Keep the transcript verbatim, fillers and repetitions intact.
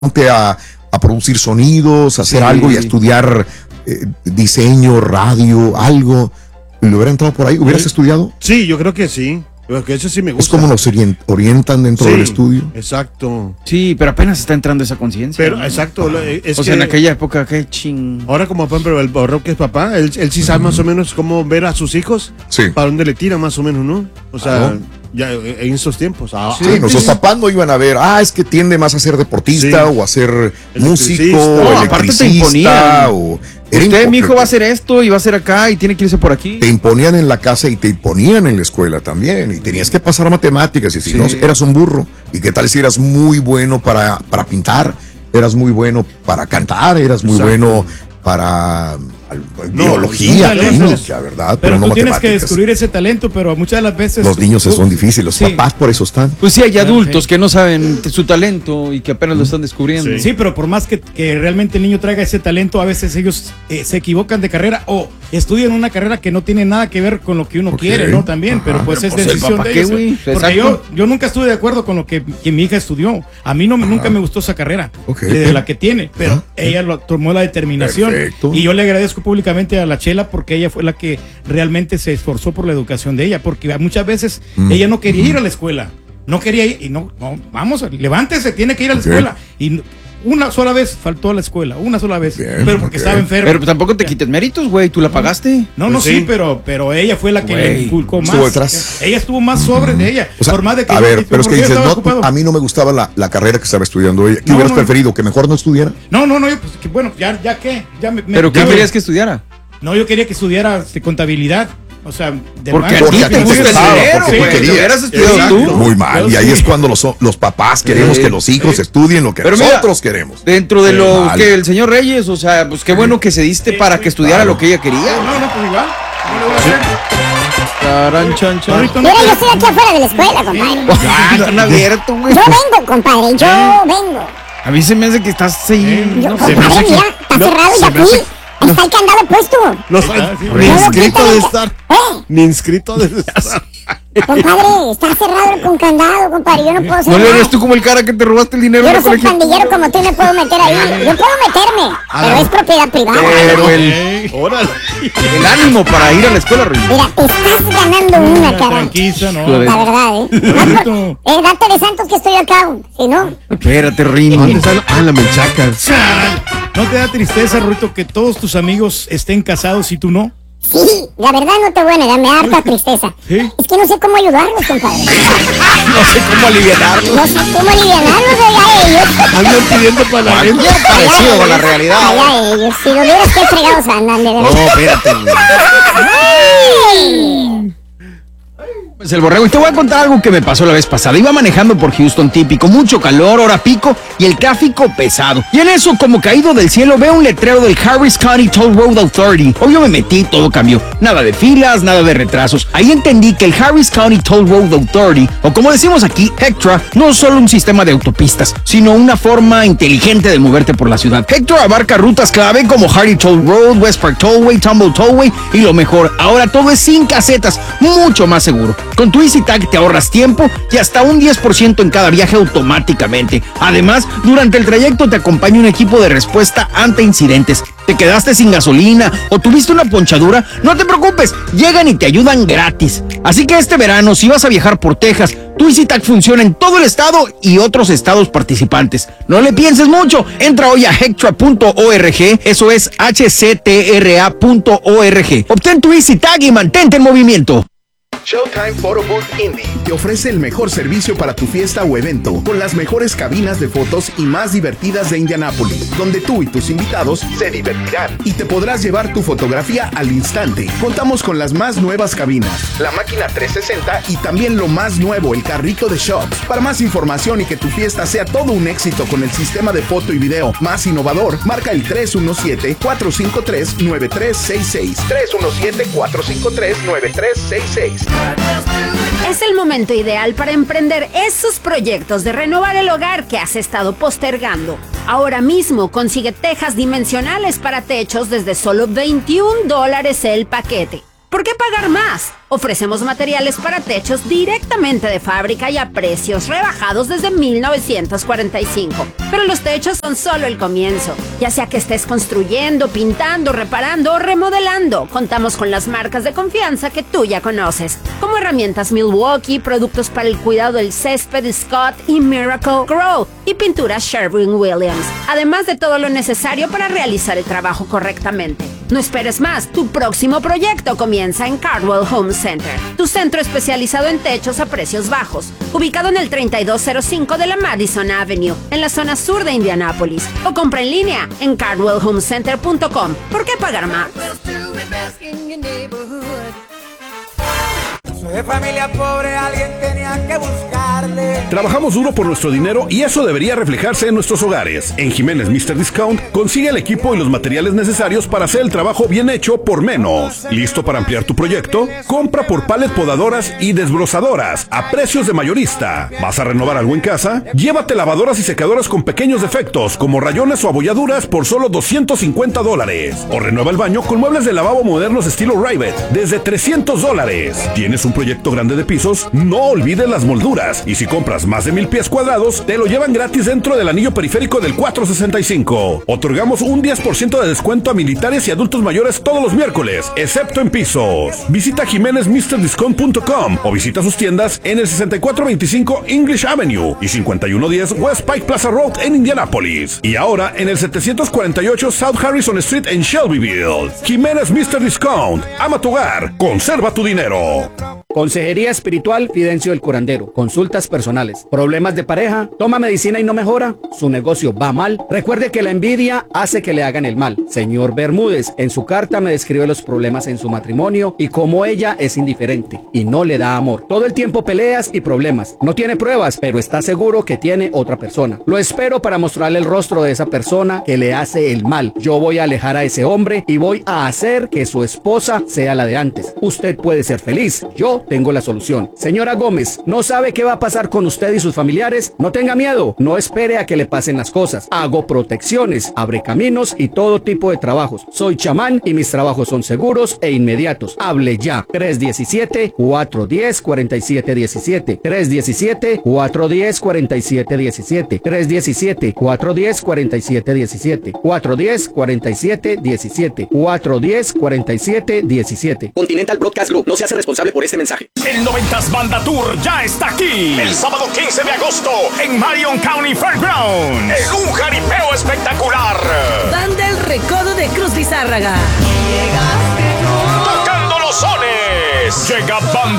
a, a producir sonidos, a hacer sí. algo y a estudiar eh, diseño, radio, algo. ¿Le hubiera entrado por ahí? ¿Hubieras sí. estudiado? Sí, yo creo que sí. Porque eso sí me gusta. Es como nos orientan dentro sí, del estudio. Exacto. Sí, pero apenas está entrando esa conciencia. Pero, ¿no? exacto. Es o que sea, en aquella época, qué ching. Ahora, como por ejemplo, el Borreo que es papá, él, él sí sabe mm. más o menos cómo ver a sus hijos. Sí. Para dónde le tira más o menos, ¿no? O sea, ah, ¿no? ya en esos tiempos. Ah, sí, nuestros papás no iban a ver, ah, es que tiende más a ser deportista sí. o a ser músico, no, o aparte te imponían. O usted, mi hijo, va a hacer esto y va a hacer acá y tiene que irse por aquí. Te imponían en la casa y te imponían en la escuela también. Y tenías que pasar a matemáticas. Y si sí. no, eras un burro. ¿Y qué tal si eras muy bueno para, para pintar? Eras muy bueno para cantar. Eras muy Exacto. bueno para no, biología, química, ¿verdad? Pero, pero no tú tienes que descubrir ese talento, pero muchas de las veces... Los niños son difíciles, los sí. papás por eso están. Pues sí, hay adultos que no saben su talento y que apenas lo están descubriendo. Sí, sí pero por más que, que realmente el niño traiga ese talento, a veces ellos eh, se equivocan de carrera o estudian una carrera que no tiene nada que ver con lo que uno okay. quiere, ¿no? También, Ajá. pero pues pero es pues decisión de ellos. Qué, porque yo, yo nunca estuve de acuerdo con lo que, que mi hija estudió. A mí no, nunca me gustó esa carrera, okay. de la que tiene, pero Ajá. ella lo, tomó la determinación. Perfecto. Y yo le agradezco públicamente a la Chela porque ella fue la que realmente se esforzó por la educación de ella, porque muchas veces mm. ella no quería ir a la escuela, no quería ir, y no, no vamos, levántese, tiene que ir a la okay. escuela, y una sola vez faltó a la escuela, una sola vez, Bien, pero porque okay. estaba enferma. Pero tampoco te quites méritos, güey, tú la pagaste. No, no, pues sí, sí pero, pero ella fue la que wey. le inculcó más. Estuvo detrás. Ella estuvo más sobre de ella, o sea, por más de que... A ver, pero es que dices, no, a mí no me gustaba la, la carrera que estaba estudiando ella. ¿Qué no, hubieras no, preferido? ¿Que mejor no estudiara? No, no, no, pues que bueno, ya, ya qué. Ya me, ¿Pero me, qué ya querías me, que estudiara? No, yo quería que estudiara de contabilidad. O sea, de porque más, a ti te gusta el dinero, porque güey. Querías. ¿Hubieras estudiado tú? Muy mal. Y ahí es cuando los, los papás queremos sí, que los hijos sí. estudien lo que pero nosotros mira, queremos. Dentro de lo mal. que el señor Reyes, o sea, pues qué bueno que se diste sí, para sí, que estudiara claro. lo que ella quería. No, no, pues igual. Sí. Taran, chan, chan. Mira, yo estoy aquí afuera de la escuela, compadre. Ah, están abiertos, güey. Yo vengo, compadre, yo vengo. A mí se me hace que estás ahí. Yo, no, compadre, se mira, está no, cerrado ya aquí. Está el candado puesto. No, ni inscrito de estar. ¿Eh? Ni inscrito de estar. Compadre, está cerrado con candado, compadre. Yo no puedo ser. ¿No le eres tú como el cara que te robaste el dinero? Yo no soy pandillero como tú, me puedo meter ahí. Yo puedo meterme, ah, pero es propiedad privada. Pero el, órale. el ánimo para ir a la escuela, Rey. Mira, te estás ganando una, cara. Tranquila, ¿no? La verdad, ¿eh? No, eh, date de santos que estoy acá, si no. Espérate, Rey. ¿Dónde está la, ah, la menchaca? ¿No te da tristeza, Ruito, que todos tus amigos estén casados y tú no? Sí, la verdad no te voy a negar, me da harta tristeza. ¿Sí? Es que no sé cómo ayudarlos, compadre. No sé cómo aliviarlos. No sé cómo aliviarlos, allá ellos. Andan pidiendo para la gente. Parecido con la realidad. Allá ellos, si lo vieras qué fregados andan, de verdad. No, espérate. Ay. Pues el borrego, y te voy a contar algo que me pasó la vez pasada. Iba manejando por Houston, típico, mucho calor, hora pico y el tráfico pesado. Y en eso, como caído del cielo, veo un letrero del Harris County Toll Road Authority. Obvio me metí, todo cambió. Nada de filas, nada de retrasos. Ahí entendí que el Harris County Toll Road Authority, o como decimos aquí, Hectra, no es solo un sistema de autopistas, sino una forma inteligente de moverte por la ciudad. Hectra abarca rutas clave como Hardy Toll Road, West Park Tollway, Tumble Tollway y lo mejor, ahora todo es sin casetas, mucho más seguro. Con tu EasyTag te ahorras tiempo y hasta un diez por ciento en cada viaje automáticamente. Además, durante el trayecto te acompaña un equipo de respuesta ante incidentes. ¿Te quedaste sin gasolina o tuviste una ponchadura? No te preocupes, llegan y te ayudan gratis. Así que este verano, si vas a viajar por Texas, tu EasyTag funciona en todo el estado y otros estados participantes. No le pienses mucho, entra hoy a hectra punto org, eso es H C T R A punto org. Obtén tu EasyTag y mantente en movimiento. Showtime Photo Booth Indy te ofrece el mejor servicio para tu fiesta o evento, con las mejores cabinas de fotos y más divertidas de Indianápolis, donde tú y tus invitados se divertirán y te podrás llevar tu fotografía al instante. Contamos con las más nuevas cabinas, la máquina trescientos sesenta y también lo más nuevo, el carrito de shots. Para más información y que tu fiesta sea todo un éxito con el sistema de foto y video más innovador, marca el tres uno siete, cuatro cinco tres, nueve tres seis seis. tres uno siete, cuatro cinco tres, nueve tres seis seis. Es el momento ideal para emprender esos proyectos de renovar el hogar que has estado postergando. Ahora mismo consigue tejas dimensionales para techos desde solo veintiún dólares el paquete. ¿Por qué pagar más? Ofrecemos materiales para techos directamente de fábrica y a precios rebajados desde mil novecientos cuarenta y cinco. Pero los techos son solo el comienzo. Ya sea que estés construyendo, pintando, reparando o remodelando, contamos con las marcas de confianza que tú ya conoces, como herramientas Milwaukee, productos para el cuidado del césped Scott y Miracle Grow y pinturas Sherwin-Williams, además de todo lo necesario para realizar el trabajo correctamente. No esperes más, tu próximo proyecto comienza en Cardwell Home Center, tu centro especializado en techos a precios bajos, ubicado en el treinta y dos cero cinco de la Madison Avenue, en la zona sur de Indianápolis, o compra en línea en cardwell home center punto com. ¿Por qué pagar más? Soy de familia pobre, alguien tenía que buscarle. Trabajamos duro por nuestro dinero y eso debería reflejarse en nuestros hogares. En Jiménez mister Discount consigue el equipo y los materiales necesarios para hacer el trabajo bien hecho por menos. ¿Listo para ampliar tu proyecto? Compra por pallet podadoras y desbrozadoras a precios de mayorista. ¿Vas a renovar algo en casa? Llévate lavadoras y secadoras con pequeños defectos como rayones o abolladuras por solo doscientos cincuenta dólares. O renueva el baño con muebles de lavabo modernos estilo Rivet desde trescientos dólares. ¿Tienes un proyecto grande de pisos? No olvides las molduras. Y si compras más de mil pies cuadrados, te lo llevan gratis dentro del anillo periférico del cuatrocientos sesenta y cinco. Otorgamos un diez por ciento de descuento a militares y adultos mayores todos los miércoles, excepto en pisos. Visita jiménez mister discount punto com o visita sus tiendas en el sesenta y cuatro veinticinco English Avenue y cincuenta y uno diez West Pike Plaza Road en Indianápolis. Y ahora en el setecientos cuarenta y ocho South Harrison Street en Shelbyville. Jiménez mister Discount. Ama tu hogar. Conserva tu dinero. Consejería espiritual Fidencio el Curandero. Consultas personales. Problemas de pareja. Toma medicina y no mejora. Su negocio va mal. Recuerde que la envidia hace que le hagan el mal. Señor Bermúdez, en su carta me describe los problemas en su matrimonio y cómo ella es indiferente y no le da amor. Todo el tiempo peleas y problemas. No tiene pruebas, pero está seguro que tiene otra persona. Lo espero para mostrarle el rostro de esa persona que le hace el mal. Yo voy a alejar a ese hombre y voy a hacer que su esposa sea la de antes. Usted puede ser feliz. Yo tengo la solución. Señora Gómez, ¿no sabe qué va a pasar con usted y sus familiares? No tenga miedo, no espere a que le pasen las cosas. Hago protecciones, abre caminos y todo tipo de trabajos. Soy chamán y mis trabajos son seguros e inmediatos. Hable ya. tres uno siete, cuatro uno cero, cuatro siete uno siete. tres uno siete, cuatro uno cero, cuatro siete uno siete. tres uno siete, cuatro uno cero, cuatro siete uno siete. cuatro uno cero, cuatro siete uno siete. cuatro uno cero, cuatro siete uno siete. Continental Broadcast Group no se hace responsable por este mensaje. El noventas Banda Tour ya está aquí. El sábado quince de agosto en Marion County Fairgrounds. En un jaripeo espectacular. Banda El Recodo de Cruz Lizárraga. Tocando los sones. Llega Banda